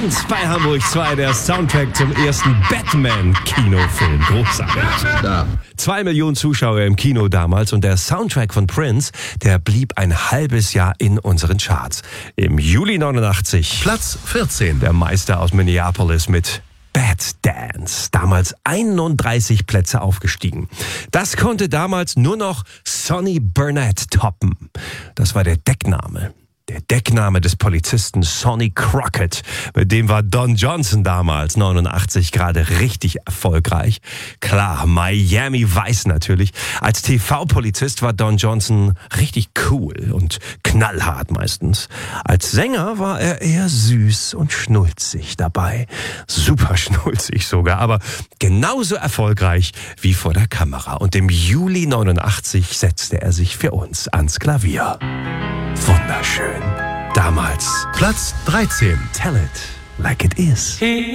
Prince bei Hamburg 2, der Soundtrack zum ersten Batman-Kinofilm. Großartig. Ja. 2 Millionen Zuschauer im Kino damals und der Soundtrack von Prince, der blieb ein halbes Jahr in unseren Charts. Im Juli 89, Platz 14. der Meister aus Minneapolis mit Bad Dance, damals 31 Plätze aufgestiegen. Das konnte damals nur noch Sonny Burnett toppen. Das war der Deckname. Der Deckname des Polizisten Sonny Crockett, mit dem war Don Johnson damals, 89, gerade richtig erfolgreich. Klar, Miami Vice natürlich. Als TV-Polizist war Don Johnson richtig cool und knallhart meistens. Als Sänger war er eher süß und schnulzig dabei. Super schnulzig sogar, aber genauso erfolgreich wie vor der Kamera. Und im Juli 89 setzte er sich für uns ans Klavier. Wunderschön. Damals. Platz 13. Tell it like it is.